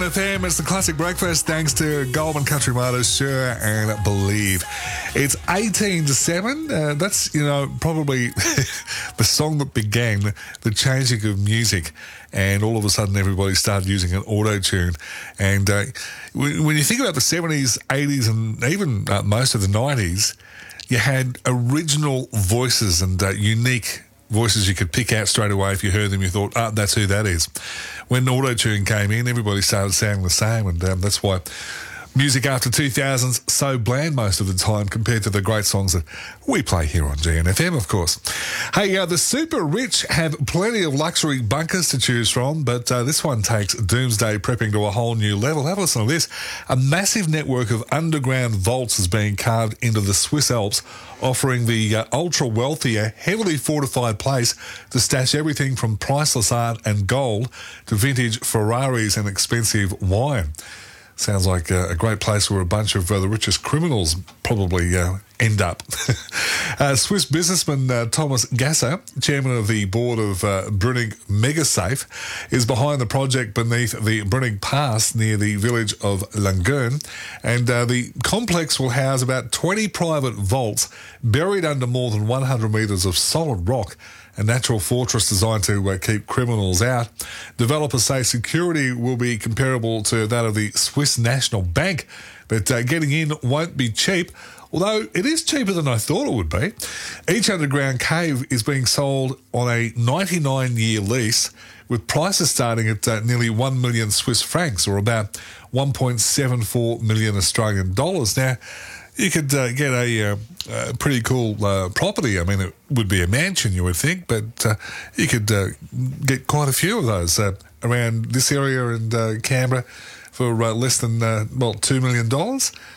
GNFM, it's the classic breakfast thanks to Goulburn Country Motors, Sure and Believe. It's 18 to 7. That's, probably the song that began the changing of music. And all of a sudden, everybody started using an auto-tune. And when you think about the 70s, 80s, and even most of the 90s, you had original voices and unique voices you could pick out straight away. If you heard them, you thought, that's who that is. When auto-tune came in, everybody started sounding the same, and that's why music after 2000's so bland most of the time compared to the great songs that we play here on GNFM, of course. Hey, the super rich have plenty of luxury bunkers to choose from, but this one takes doomsday prepping to a whole new level. Have a listen to this. A massive network of underground vaults is being carved into the Swiss Alps, offering the ultra-wealthy a heavily fortified place to stash everything from priceless art and gold to vintage Ferraris and expensive wine. Sounds like a great place where a bunch of the richest criminals probably end up. Swiss businessman Thomas Gasser, chairman of the board of Brunig Megasafe, is behind the project beneath the Brunig Pass near the village of Langern. And the complex will house about 20 private vaults buried under more than 100 metres of solid rock, a natural fortress designed to keep criminals out. Developers say security will be comparable to that of the Swiss National Bank, but getting in won't be cheap, although it is cheaper than I thought it would be. Each underground cave is being sold on a 99-year lease, with prices starting at nearly 1 million Swiss francs, or about 1.74 million Australian dollars. Now, you could get a pretty cool property. I mean, it would be a mansion, you would think, but you could get quite a few of those around this area and Canberra for less than, $2 million.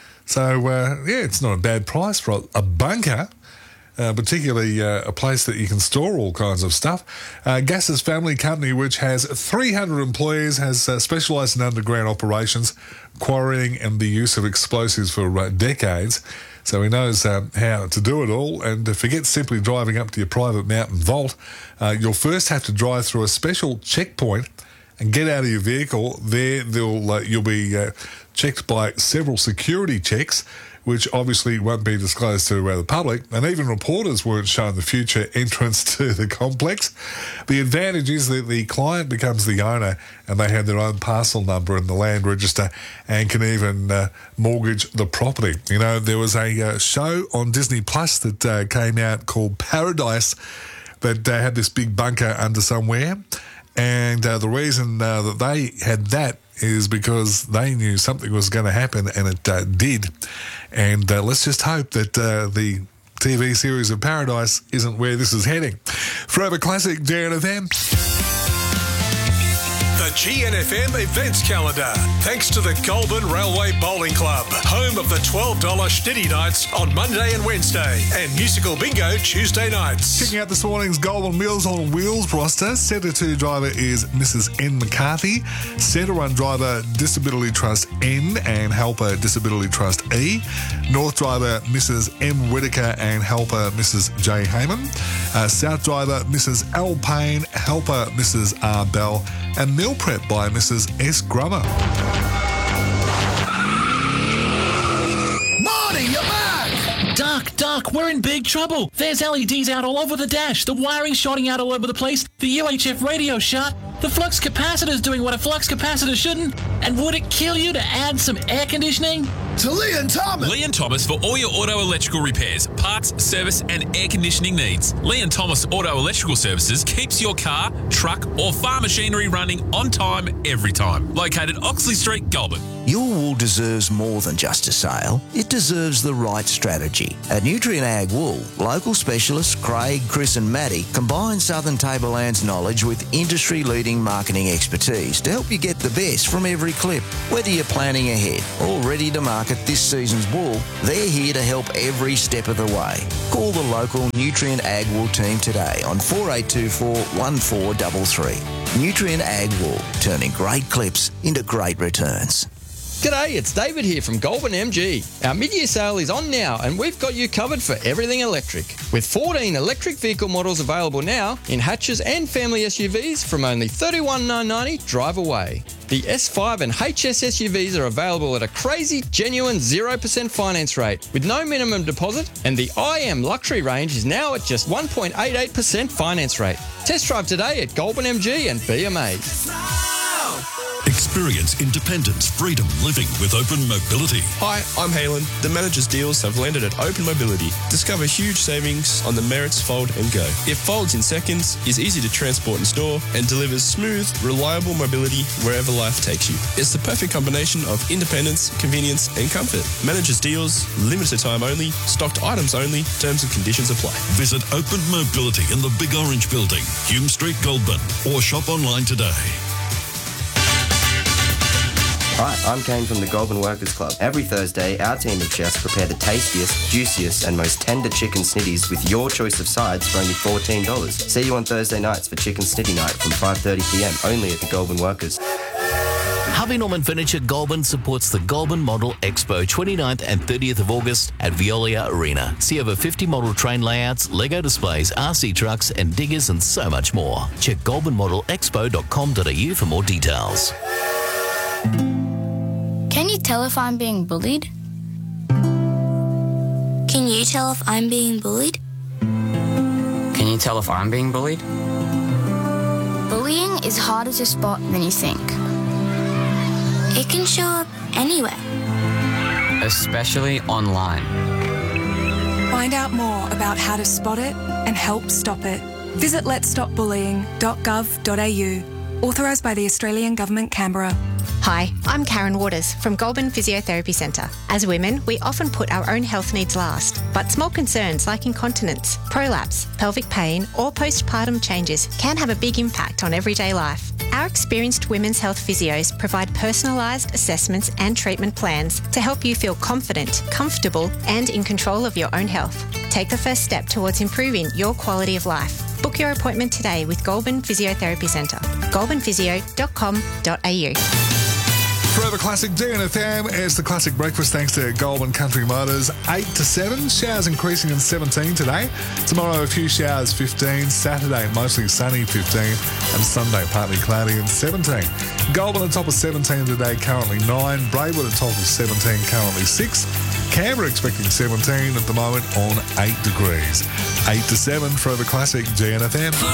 So, it's not a bad price for a bunker, particularly a place that you can store all kinds of stuff. Gasser's family company, which has 300 employees, has specialised in underground operations, quarrying and the use of explosives for decades. So he knows how to do it all. And forget simply driving up to your private mountain vault. You'll first have to drive through a special checkpoint and get out of your vehicle. There, you'll be checked by several security checks, which obviously won't be disclosed to the public, and even reporters weren't shown the future entrance to the complex. The advantage is that the client becomes the owner, and they have their own parcel number in the land register and can even mortgage the property. There was a show on Disney Plus that came out called Paradise that had this big bunker under somewhere, and the reason that they had that is because they knew something was going to happen, and it did. And let's just hope that the TV series of Paradise isn't where this is heading. Forever Classic, GNFM. The GNFM events calendar, thanks to the Goulburn Railway Bowling Club, home of the $12 Schnitty Nights on Monday and Wednesday, and Musical Bingo Tuesday nights. Checking out this morning's Goulburn Meals on Wheels roster. Centre 2 driver is Mrs. N. McCarthy. Centre 1 driver, Disability Trust N and helper Disability Trust E. North driver, Mrs. M. Whitaker and helper Mrs. J. Heyman. South driver, Mrs. L. Payne, helper Mrs. R. Bell. And meal prep by Mrs. S. Grummer. Marty, you're back! Duck, we're in big trouble. There's LEDs out all over the dash, the wiring's shorting out all over the place, the UHF radio's shut, the flux capacitor's doing what a flux capacitor shouldn't, and would it kill you to add some air conditioning? To Lee and Thomas! Lee and Thomas for all your auto electrical repairs, parts, service and air conditioning needs. Lee and Thomas Auto Electrical Services keeps your car, truck or farm machinery running on time every time. Located Oxley Street, Goulburn. Your wool deserves more than just a sale. It deserves the right strategy. At Nutrient Ag Wool, local specialists Craig, Chris and Matty combine Southern Tableland's knowledge with industry-leading marketing expertise to help you get the best from every clip. Whether you're planning ahead or ready to market this season's wool, they're here to help every step of the way. Call the local Nutrient Ag Wool team today on 4824 1433. Nutrient Ag Wool, turning great clips into great returns. G'day, it's David here from Goulburn MG. Our mid-year sale is on now and we've got you covered for everything electric. With 14 electric vehicle models available now in hatches and family SUVs from only $31,990 drive away. The S5 and HS SUVs are available at a crazy, genuine 0% finance rate with no minimum deposit, and the IM luxury range is now at just 1.88% finance rate. Test drive today at Goulburn MG and be amazed. Experience independence, freedom, living with Open Mobility. Hi, I'm Halen. The manager's deals have landed at Open Mobility. Discover huge savings on the Merits Fold and Go. It folds in seconds, is easy to transport and store, and delivers smooth, reliable mobility wherever life takes you. It's the perfect combination of independence, convenience, and comfort. Manager's deals, limited time only, stocked items only, terms and conditions apply. Visit Open Mobility in the Big Orange Building, Hume Street, Goulburn, or shop online today. Hi, I'm Kane from the Goulburn Workers Club. Every Thursday, our team of chefs prepare the tastiest, juiciest and most tender chicken snitties with your choice of sides for only $14. See you on Thursday nights for Chicken Snitty Night from 5:30pm, only at the Goulburn Workers. Harvey Norman Furniture Goulburn supports the Goulburn Model Expo 29th and 30th of August at Veolia Arena. See over 50 model train layouts, Lego displays, RC trucks and diggers and so much more. Check goulburnmodelexpo.com.au for more details. Can you tell if I'm being bullied? Can you tell if I'm being bullied? Can you tell if I'm being bullied? Bullying is harder to spot than you think. It can show up anywhere. Especially online. Find out more about how to spot it and help stop it. Visit letsstopbullying.gov.au. Authorised by the Australian Government, Canberra. Hi, I'm Karen Waters from Goulburn Physiotherapy Centre. As women, we often put our own health needs last, but small concerns like incontinence, prolapse, pelvic pain or postpartum changes can have a big impact on everyday life. Our experienced women's health physios provide personalised assessments and treatment plans to help you feel confident, comfortable and in control of your own health. Take the first step towards improving your quality of life. Book your appointment today with Goulburn Physiotherapy Centre. goulburnphysio.com.au. Forever Classic DNFM is the classic breakfast thanks to Goulburn Country Motors. 8 to 7, showers increasing in 17 today. Tomorrow a few showers, 15. Saturday mostly sunny, 15. And Sunday partly cloudy and 17. Goulburn at top of 17 today, currently 9. Braidwood at top of 17, currently 6. Canberra expecting 17 at the moment on 8 degrees. 8 to 7, Forever Classic DNFM.